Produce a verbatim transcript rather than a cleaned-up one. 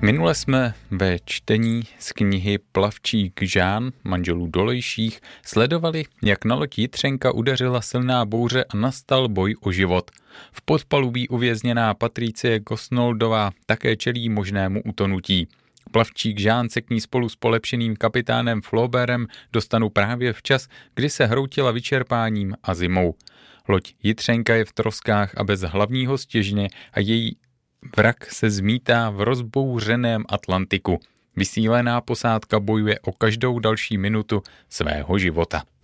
Minule jsme ve čtení z knihy Plavčík Žán, manželů Dolejších, sledovali, jak na loď Jitřenka udeřila silná bouře a nastal boj o život. V podpalubí uvězněná Patricie Gosnoldová také čelí možnému utonutí. Plavčík Žán se k ní spolu s polepšeným kapitánem Flaubertem dostanou právě včas, kdy se hroutila vyčerpáním a zimou. Loď Jitřenka je v troskách a bez hlavního stěžně a její vrak se zmítá v rozbouřeném Atlantiku. Vysílená posádka bojuje o každou další minutu svého života.